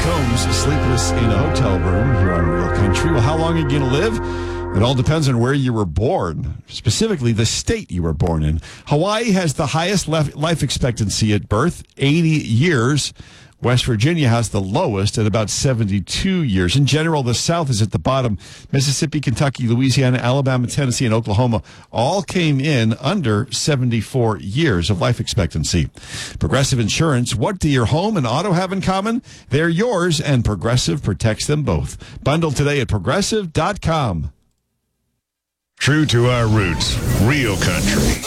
Combs, sleepless in a hotel room here on Real Country. Well, how long are you going to live? It all depends on where you were born, specifically the state you were born in. Hawaii has the highest life expectancy at birth, 80 years. West Virginia has the lowest at about 72 years. In general, the South is at the bottom. Mississippi, Kentucky, Louisiana, Alabama, Tennessee, and Oklahoma all came in under 74 years of life expectancy. Progressive Insurance, what do your home and auto have in common? They're yours, and Progressive protects them both. Bundle today at Progressive.com. True to our roots, Real Country.